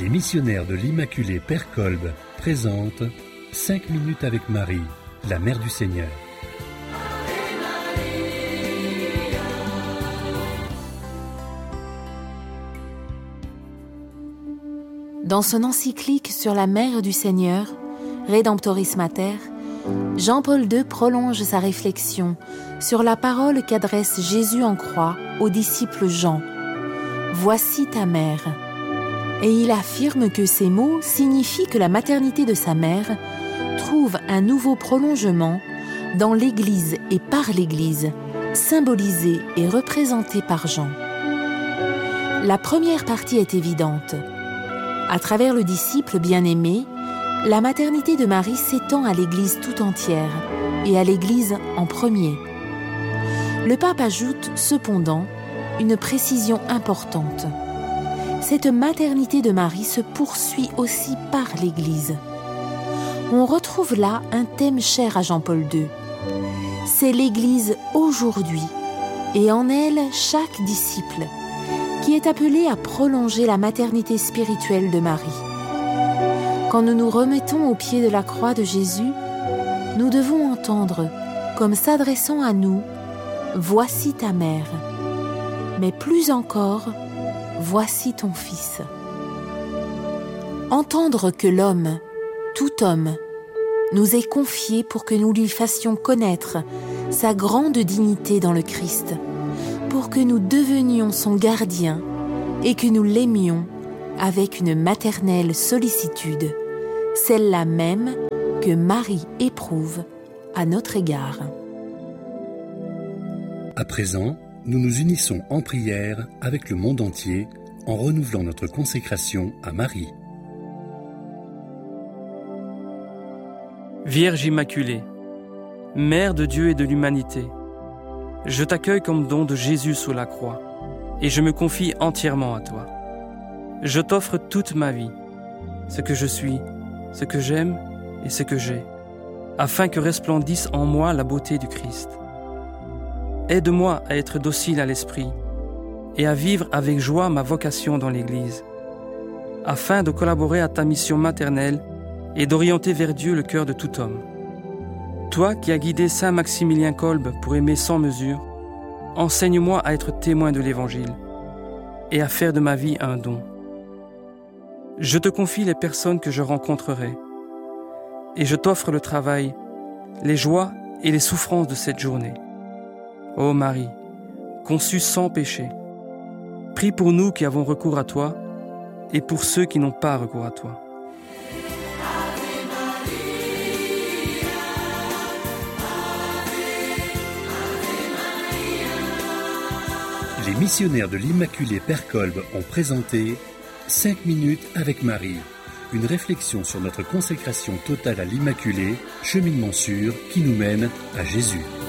Les missionnaires de l'Immaculée Père Kolb présentent 5 minutes avec Marie, la Mère du Seigneur. Dans son encyclique sur la Mère du Seigneur, Redemptoris Mater, Jean-Paul II prolonge sa réflexion sur la parole qu'adresse Jésus en croix au disciple Jean. « Voici ta mère ». Et il affirme que ces mots signifient que la maternité de sa mère trouve un nouveau prolongement dans l'Église et par l'Église, symbolisée et représentée par Jean. La première partie est évidente. À travers le disciple bien-aimé, la maternité de Marie s'étend à l'Église tout entière et à l'Église en premier. Le pape ajoute cependant une précision importante. Cette maternité de Marie se poursuit aussi par l'Église. On retrouve là un thème cher à Jean-Paul II. C'est l'Église aujourd'hui et en elle chaque disciple qui est appelé à prolonger la maternité spirituelle de Marie. Quand nous nous remettons au pied de la croix de Jésus, nous devons entendre, comme s'adressant à nous, « Voici ta mère », mais plus encore, « Voici ton fils ». Entendre que l'homme, tout homme, nous est confié pour que nous lui fassions connaître sa grande dignité dans le Christ, pour que nous devenions son gardien et que nous l'aimions avec une maternelle sollicitude, celle-là même que Marie éprouve à notre égard. À présent, nous nous unissons en prière avec le monde entier en renouvelant notre consécration à Marie. Vierge Immaculée, Mère de Dieu et de l'humanité, je t'accueille comme don de Jésus sous la croix et je me confie entièrement à toi. Je t'offre toute ma vie, ce que je suis, ce que j'aime et ce que j'ai, afin que resplendisse en moi la beauté du Christ. Aide-moi à être docile à l'esprit et à vivre avec joie ma vocation dans l'Église, afin de collaborer à ta mission maternelle et d'orienter vers Dieu le cœur de tout homme. Toi qui as guidé Saint Maximilien Kolb pour aimer sans mesure, enseigne-moi à être témoin de l'Évangile et à faire de ma vie un don. Je te confie les personnes que je rencontrerai et je t'offre le travail, les joies et les souffrances de cette journée. Ô Marie, conçue sans péché, prie pour nous qui avons recours à toi et pour ceux qui n'ont pas recours à toi. Les missionnaires de l'Immaculée Père Kolb ont présenté 5 minutes avec Marie, une réflexion sur notre consécration totale à l'Immaculée, cheminement sûr qui nous mène à Jésus.